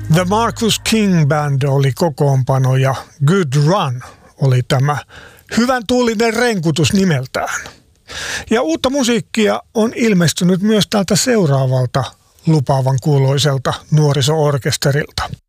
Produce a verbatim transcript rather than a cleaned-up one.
The Marcus King Band oli kokoonpano ja Good Run oli tämä hyvän tuulinen renkutus nimeltään. Ja uutta musiikkia on ilmestynyt myös tältä seuraavalta lupaavan kuuloiselta nuoriso-orkesterilta.